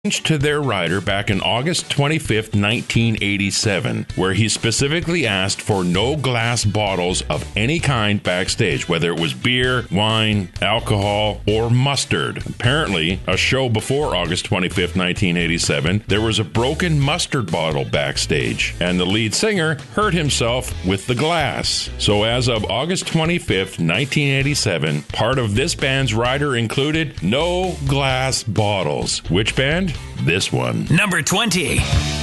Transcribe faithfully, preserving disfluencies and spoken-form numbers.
to their rider back in August twenty-fifth, nineteen eighty-seven, where he specifically asked for no glass bottles of any kind backstage, whether it was beer, wine, alcohol, or mustard. Apparently, a show before August twenty-fifth, nineteen eighty-seven, there was a broken mustard bottle backstage, and the lead singer hurt himself with the glass. So as of August twenty-fifth, nineteen eighty-seven, part of this band's rider included no glass bottles. Which band? This one. Number twenty.